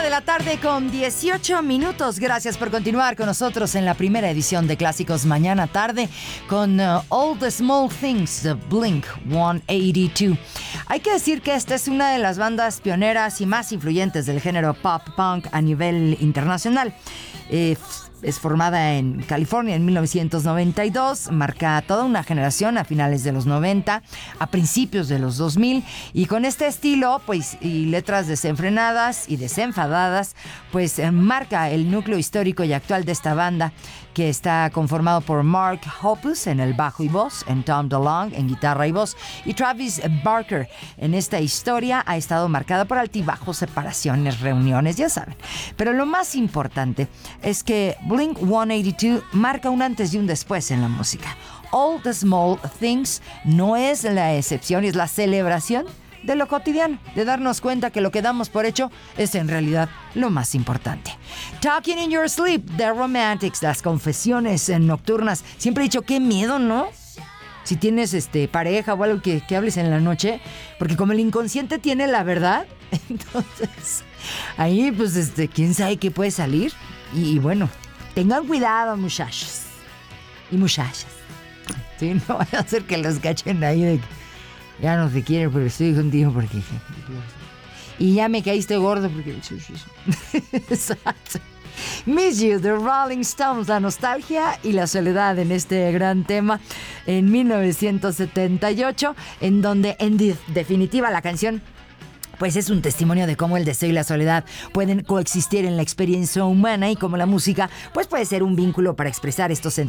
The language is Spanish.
de la tarde con 18 minutos. Gracias por continuar con nosotros en la primera edición de Clásicos Mañana Tarde con All the Small Things de Blink-182. Hay que decir que esta es una de las bandas pioneras y más influyentes del género pop-punk a nivel internacional. Es formada en California en 1992, marca toda una generación a finales de los 90, a principios de los 2000, y con este estilo, pues, y letras desenfrenadas y desenfadadas, pues marca el núcleo histórico y actual de esta banda, que está conformado por Mark Hoppus en el bajo y voz, en Tom DeLonge en guitarra y voz, y Travis Barker. En esta historia ha estado marcada por altibajos, separaciones, reuniones, ya saben. Pero lo más importante es que Blink-182 marca un antes y un después en la música. All the Small Things no es la excepción, es la celebración de lo cotidiano, de darnos cuenta que lo que damos por hecho es en realidad lo más importante. Talking in Your Sleep, The Romantics, las confesiones nocturnas. Siempre he dicho, qué miedo, ¿no? Si tienes pareja o algo que hables en la noche, porque como el inconsciente tiene la verdad, entonces ahí pues quién sabe qué puede salir. Y bueno, tengan cuidado, muchachos y muchachas. Sí, no vaya a hacer que los cachen ahí de que ya no te quiero, pero estoy contigo porque... Y ya me caíste gordo porque... Exacto. Miss You, The Rolling Stones, la nostalgia y la soledad en este gran tema en 1978, en donde en definitiva la canción pues es un testimonio de cómo el deseo y la soledad pueden coexistir en la experiencia humana y cómo la música pues puede ser un vínculo para expresar estos sentimientos